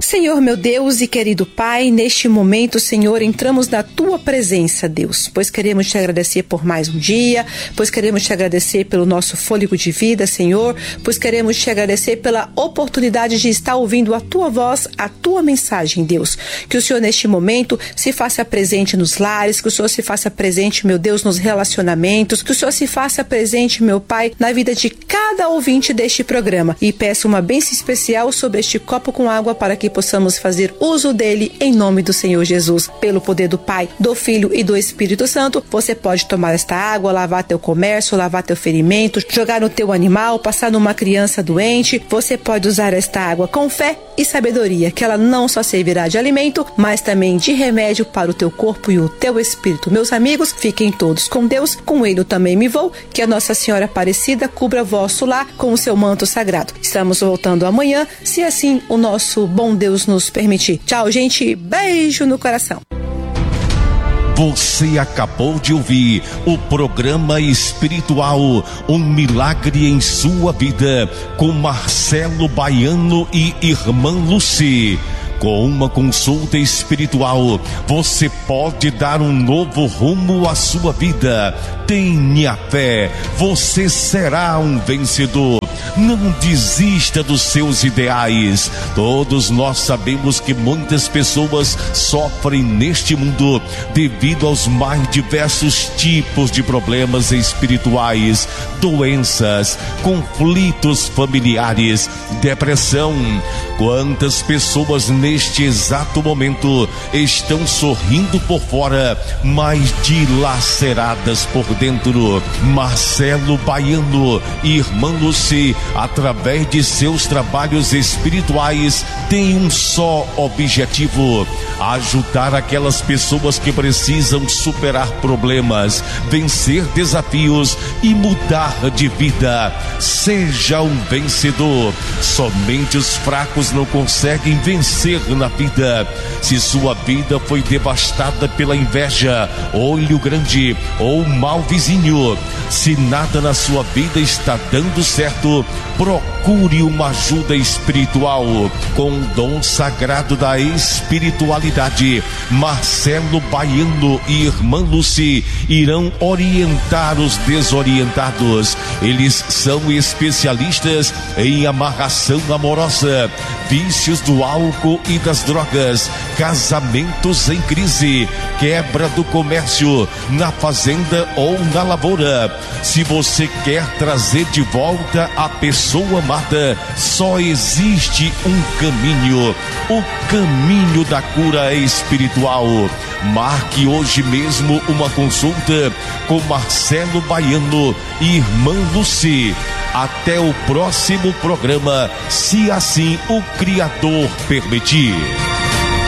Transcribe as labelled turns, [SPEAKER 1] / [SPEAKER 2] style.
[SPEAKER 1] Senhor, meu Deus e querido Pai, neste momento, Senhor, entramos na Tua presença, Deus, pois queremos Te agradecer por mais um dia, pois queremos Te agradecer pelo nosso fôlego de vida, Senhor, pois queremos Te agradecer pela oportunidade de estar ouvindo a Tua voz, a Tua mensagem, Deus. Que o Senhor, neste momento, se faça presente nos lares, que o Senhor se faça presente, meu Deus, nos relacionamentos, que o Senhor se faça presente, meu Pai, na vida de cada ouvinte deste programa. E peço uma bênção especial sobre este copo com água para que possamos fazer uso dele em nome do Senhor Jesus. Pelo poder do Pai, do Filho e do Espírito Santo, você pode tomar esta água, lavar teu comércio, lavar teu ferimento, jogar no teu animal, passar numa criança doente. Você pode usar esta água com fé e sabedoria, que ela não só servirá de alimento, mas também de remédio para o teu corpo e o teu espírito. Meus amigos, fiquem todos com Deus, com Ele eu também me vou, que a Nossa Senhora Aparecida cubra vosso lar com o seu manto sagrado. Estamos voltando amanhã, se assim o nosso bom Deus nos permitir. Tchau, gente. Beijo no coração.
[SPEAKER 2] Você acabou de ouvir o programa espiritual Um Milagre em Sua Vida, com Marcelo Baiano e Irmã Lucy. Com uma consulta espiritual, você pode dar um novo rumo à sua vida. Tenha fé, você será um vencedor. Não desista dos seus ideais. Todos nós sabemos que muitas pessoas sofrem neste mundo devido aos mais diversos tipos de problemas espirituais, doenças, conflitos familiares, depressão. Quantas pessoas neste exato momento estão sorrindo por fora, mas dilaceradas por dentro? Marcelo Baiano e Irmã Lucy, através de seus trabalhos espirituais, tem um só objetivo: ajudar aquelas pessoas que precisam superar problemas, vencer desafios e mudar de vida. Seja um vencedor. Somente os fracos não conseguem vencer na vida. Se sua vida foi devastada pela inveja, olho grande ou mau vizinho, se nada na sua vida está dando certo, procure uma ajuda espiritual. Com o dom sagrado da espiritualidade, Marcelo Baiano e Irmã Lucy irão orientar os desorientados. Eles são especialistas em amarração amorosa, vícios do álcool e das drogas, casamentos em crise, quebra do comércio, na fazenda ou na lavoura. Se você quer trazer de volta a pessoa amada, só existe um caminho: o caminho da cura espiritual. Marque hoje mesmo uma consulta com Marcelo Baiano e Irmã Lucy. Até o próximo programa, se assim o Criador permitir.